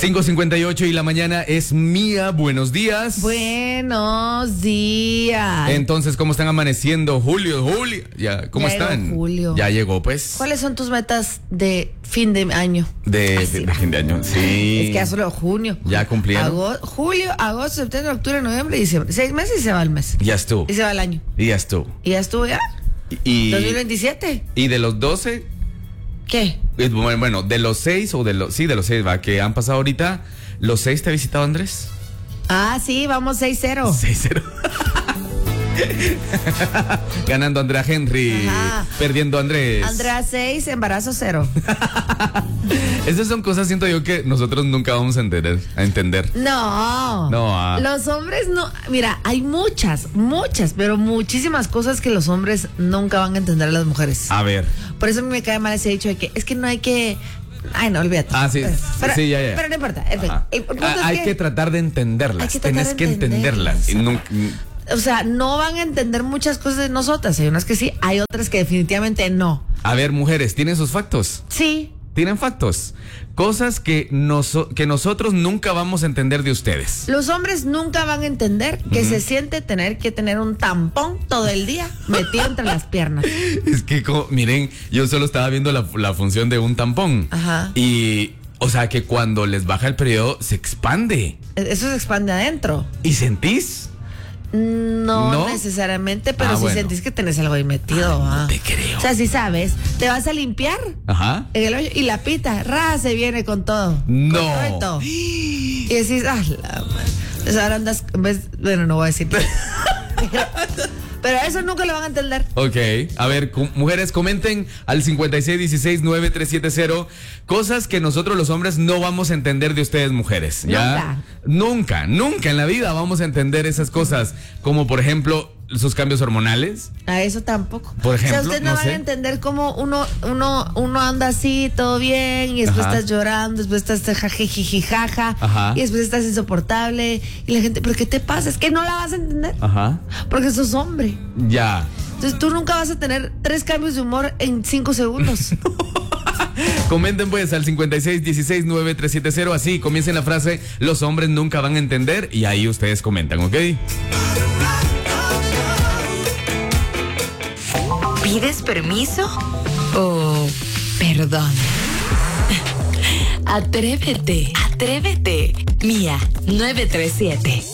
5:58 y la mañana es mía. Buenos días. Buenos días. Entonces, ¿cómo están amaneciendo? Julio. ¿Cómo Ya están? llegó Julio. Ya llegó, pues. ¿Cuáles son tus metas de fin de año? De fin de año, sí. Es que ya solo junio. Ya cumplieron. Julio, agosto, septiembre, octubre, noviembre, diciembre. 6 meses y se va el mes. Ya estuvo. Y se va el año. Y ya estuvo. Y ya estuvo ya. Y 2027. ¿Y de los 12? ¿Qué? Bueno, de los 6 de los 6, va, que han pasado ahorita, ¿los 6 te ha visitado Andrés? Ah, sí, vamos 6-0. 6-0. Ganando Andrea Henry. Ajá. Perdiendo Andrés. Andrea 6, embarazo 0. Esas son cosas, siento yo, que nosotros nunca vamos a entender. No. Los hombres no. Mira, hay muchas, pero muchísimas cosas que los hombres nunca van a entender a las mujeres. A ver. Por eso a mí me cae mal ese dicho de que es que no hay que. Ay, no, olvídate. Ah, sí. Pero, sí, ya. Pero no importa. El punto es hay que tratar de entenderlas. Tienes que entenderlas. Y o sea, no van a entender muchas cosas de nosotras. Hay unas que sí, hay otras que definitivamente no. A ver, mujeres, ¿tienen sus factos? Sí. Tienen factos. Cosas que nosotros nunca vamos a entender de ustedes. Los hombres nunca van a entender que se siente tener que tener un tampón todo el día metido entre las piernas. Es que, miren, yo solo estaba viendo la función de un tampón. Ajá. Y, o sea, que cuando les baja el periodo, se expande. Eso se expande adentro. ¿Y sentís? No necesariamente, pero si sentís que tenés algo ahí metido. No te creo. O sea, si sabes, te vas a limpiar. Ajá. En el hoyo y la pita, se viene con todo. No. Con todo y decís, la madre. Entonces ahora andas, bueno, no voy a decir. Pero eso nunca lo van a entender. Ok, a ver, mujeres, comenten al 56169370 cosas que nosotros los hombres no vamos a entender de ustedes, mujeres. ¿Ya? Nunca en la vida vamos a entender esas cosas, como por ejemplo sus cambios hormonales. A eso tampoco. Por ejemplo, o sea, ustedes no van a entender cómo uno anda así, todo bien, y después estás llorando, después estás jajaja, y después estás insoportable, y la gente, ¿pero qué te pasa? Es que no la vas a entender. Ajá. Porque sos hombre. Ya. Entonces tú nunca vas a tener 3 cambios de humor en 5 segundos. Comenten pues al 56169370, así comiencen la frase, los hombres nunca van a entender, y ahí ustedes comentan, ¿ok? ¿Pides permiso o perdón? Atrévete. Mía 937.